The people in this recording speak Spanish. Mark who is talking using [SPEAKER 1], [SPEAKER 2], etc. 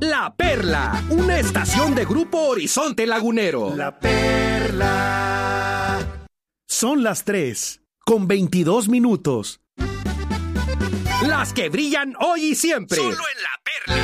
[SPEAKER 1] La Perla, una estación de Grupo Horizonte Lagunero.
[SPEAKER 2] La Perla.
[SPEAKER 3] Son las 3:22.
[SPEAKER 1] Las que brillan hoy y siempre.
[SPEAKER 4] Solo en La Perla.